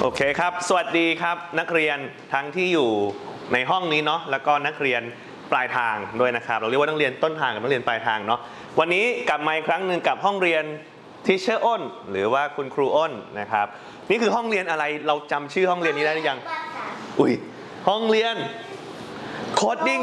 โอเคครับสวัสดีครับนักเรียนทั้งที่อยู่ในห้องนี้เนาะแล้วก็นักเรียนปลายทางด้วยนะครับเราเรียกว่านักเรียนต้นทางกับนักเรียนปลายทางเนาะวันนี้กลับมาอีกครั้งหนึ่งกับห้องเรียนทีเชอร์อ้นหรือว่าคุณครูอ้นนะครับนี่คือห้องเรียนอะไรเราจำชื่อห้องเรียนนี้ได้หรือยังอุ้ยห้องเรียนโคดดิ้ง